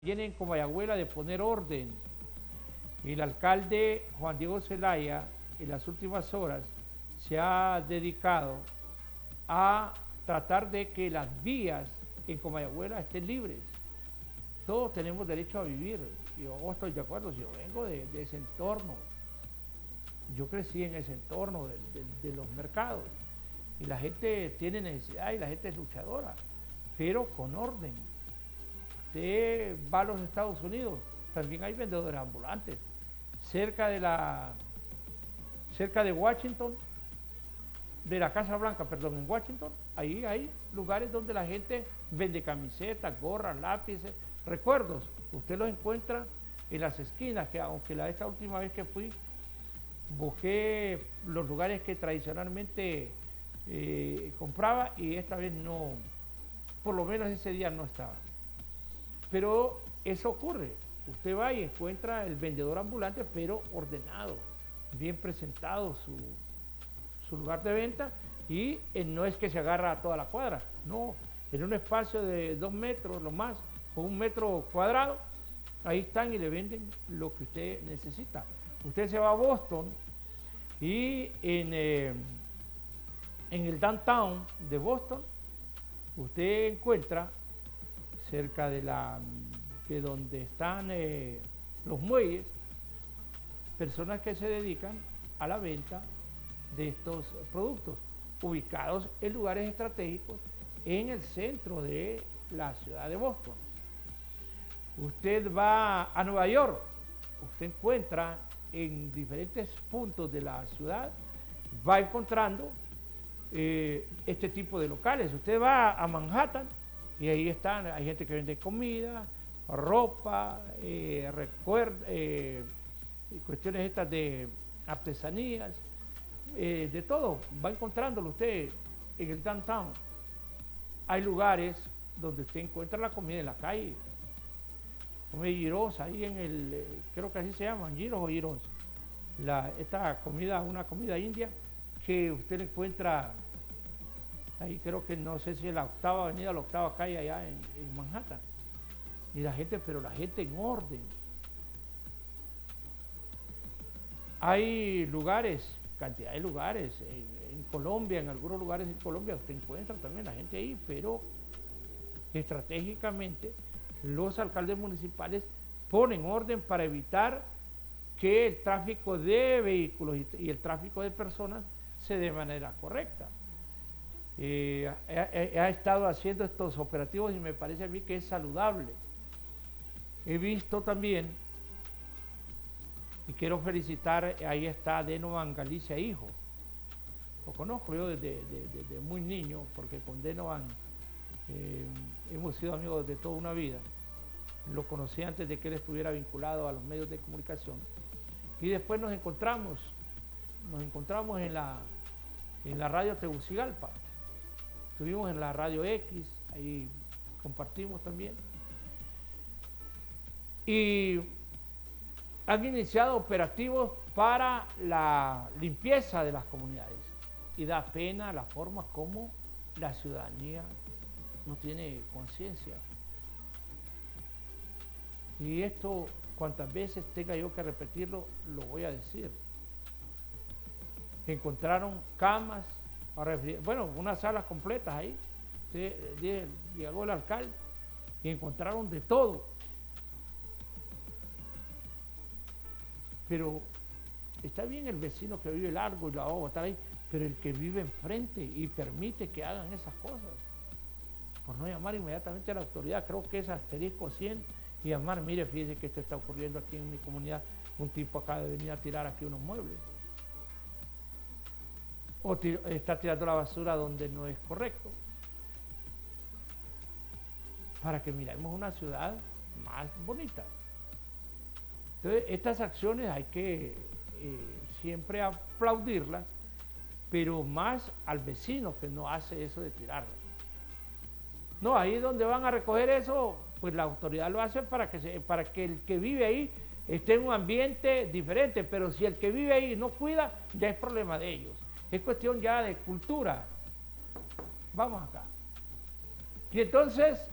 viene en Comayagüela de poner orden. El alcalde Juan Diego Zelaya en las últimas horas se ha dedicado a tratar de que las vías en Comayagüela estén libres. Todos tenemos derecho a vivir. Yo estoy de acuerdo, yo vengo de ese entorno. Yo crecí en ese entorno de los mercados. Y la gente tiene necesidad y la gente es luchadora, pero con orden. Usted va a los Estados Unidos, también hay vendedores ambulantes. Cerca de Washington, de la Casa Blanca, perdón, en Washington, ahí hay lugares donde la gente vende camisetas, gorras, lápices, recuerdos. Usted los encuentra en las esquinas, que aunque esta última vez que fui, busqué los lugares que tradicionalmente compraba y esta vez no, por lo menos ese día no estaba. Pero eso ocurre, usted va y encuentra el vendedor ambulante, pero ordenado, bien presentado su lugar de venta, y no es que se agarra a toda la cuadra, no, en un espacio de 2 metros, lo más, o 1 metro cuadrado, ahí están y le venden lo que usted necesita. Usted se va a Boston y en el downtown de Boston, usted encuentra cerca de donde están los muelles, personas que se dedican a la venta de estos productos, ubicados en lugares estratégicos en el centro de la ciudad de Boston. Usted va a Nueva York, usted encuentra en diferentes puntos de la ciudad, va encontrando este tipo de locales. Usted va a Manhattan y ahí están, hay gente que vende comida, ropa, cuestiones estas de artesanías, de todo, va encontrándolo usted en el downtown. Hay lugares donde usted encuentra la comida en la calle, come gyros ahí en creo que así se llaman, gyros o gyros, esta comida, una comida india que usted encuentra ahí, creo que no sé si es la octava avenida o la octava calle allá en Manhattan. Y la gente, pero la gente en orden. Hay lugares, cantidad de lugares, en Colombia, en algunos lugares en Colombia usted encuentra también la gente ahí, pero estratégicamente los alcaldes municipales ponen orden para evitar que el tráfico de vehículos y el tráfico de personas se dé de manera correcta. Ha estado haciendo estos operativos y me parece a mí que es saludable. He visto también, y quiero felicitar, ahí está Denovan Galicia Hijo. Lo conozco yo desde muy niño, porque con Denovan hemos sido amigos de toda una vida. Lo conocí antes de que él estuviera vinculado a los medios de comunicación. Y después nos encontramos en la radio Tegucigalpa. Estuvimos en la radio X, ahí compartimos también. Y han iniciado operativos para la limpieza de las comunidades. Y da pena la forma como la ciudadanía no tiene conciencia. Y esto, cuantas veces tenga yo que repetirlo, lo voy a decir. Encontraron camas, bueno, unas salas completas ahí. Llegó el alcalde y encontraron de todo. Pero está bien el vecino que vive largo y la va a botar ahí, pero el que vive enfrente y permite que hagan esas cosas, por no llamar inmediatamente a la autoridad, creo que es asterisco 100 y llamar, mire, fíjese que esto está ocurriendo aquí en mi comunidad, un tipo acaba de venir a tirar aquí unos muebles, o está tirando la basura donde no es correcto, para que miremos una ciudad más bonita. Entonces, estas acciones hay que siempre aplaudirlas, pero más al vecino que no hace eso de tirarla. No, ahí donde van a recoger eso, pues la autoridad lo hace para que el que vive ahí esté en un ambiente diferente, pero si el que vive ahí no cuida, ya es problema de ellos. Es cuestión ya de cultura. Vamos acá. Y entonces